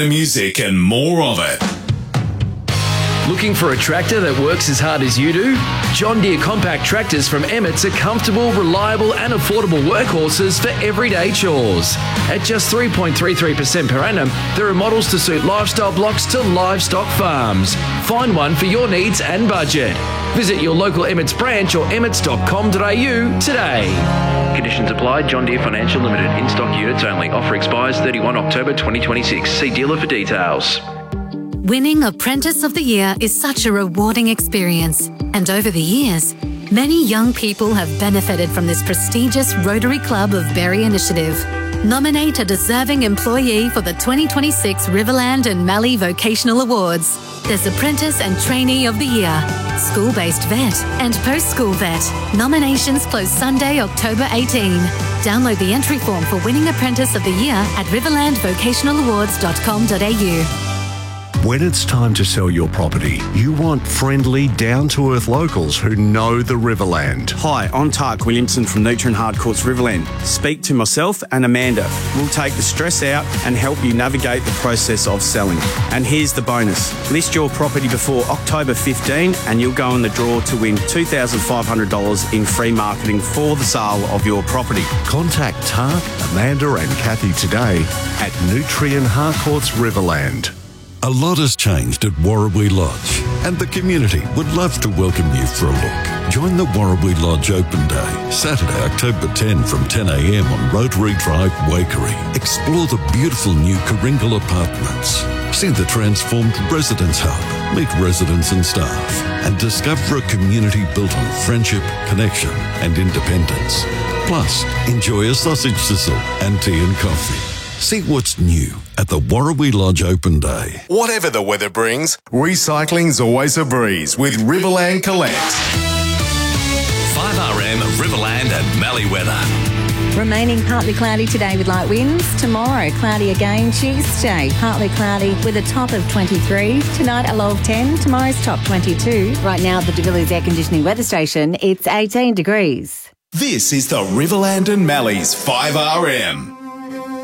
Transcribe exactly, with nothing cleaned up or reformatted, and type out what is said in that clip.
The music and more of it. Looking for a tractor that works as hard as you do? John Deere compact tractors from Emmett's are comfortable, reliable and affordable workhorses for everyday chores. At just three point three three percent per annum, there are models to suit lifestyle blocks to livestock farms. Find one for your needs and budget. Visit your local Emmett's branch or emmets dot com dot a u today. Conditions apply. John Deere Financial Limited. In-stock units only. Offer expires thirty-first October twenty twenty-six. See dealer for details. Winning Apprentice of the Year is such a rewarding experience, and over the years, many young people have benefited from this prestigious Rotary Club of Berry initiative. Nominate a deserving employee for the twenty twenty-six Riverland and Mallee Vocational Awards. There's Apprentice and Trainee of the Year, School-Based Vet and Post-School Vet. Nominations close Sunday, October eighteenth. Download the entry form for Winning Apprentice of the Year at riverland vocational awards dot com dot a u. When it's time to sell your property, you want friendly, down-to-earth locals who know the Riverland. Hi, I'm Tark Williamson from Nutrien Hardcourts Riverland. Speak to myself and Amanda. We'll take the stress out and help you navigate the process of selling. And here's the bonus. List your property before October fifteenth and you'll go in the draw to win two thousand five hundred dollars in free marketing for the sale of your property. Contact Tark, Amanda and Kathy today at Nutrien Hardcourts Riverland. A lot has changed at Warrawee Lodge, and the community would love to welcome you for a look. Join the Warrawee Lodge Open Day, Saturday, October tenth from ten a m on Rotary Drive, Waikerie. Explore the beautiful new Karingal apartments. See the transformed Residence Hub, meet residents and staff, and discover a community built on friendship, connection, and independence. Plus, enjoy a sausage sizzle and tea and coffee. See what's new at the Warrawee Lodge Open Day. Whatever the weather brings, recycling's always a breeze with Riverland Collect. five R M Riverland and Mallee weather. Remaining partly cloudy today with light winds. Tomorrow, cloudy again. Tuesday, partly cloudy with a top of twenty-three. Tonight, a low of ten. Tomorrow's top twenty-two. Right now, the DeVilliers Air Conditioning Weather Station, it's eighteen degrees. This is the Riverland and Mallee's five R M.